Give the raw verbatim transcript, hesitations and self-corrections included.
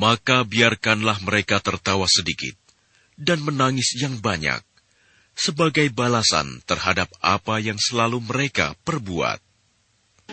maka biarkanlah mereka tertawa sedikit dan menangis yang banyak, sebagai balasan terhadap apa yang selalu mereka perbuat.